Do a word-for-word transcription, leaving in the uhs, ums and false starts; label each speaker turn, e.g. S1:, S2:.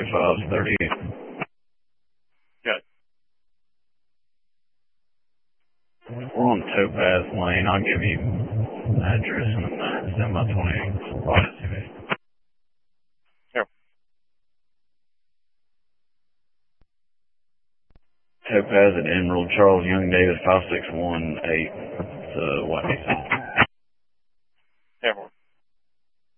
S1: forty-five thirty-eight.
S2: Good.
S1: We're on Topaz Lane. I'll give you the address in a minute. It's in my twenty.
S2: Here.
S1: Topaz at Emerald, Charles Young David five six one eight. It's uh, White.
S2: Airport.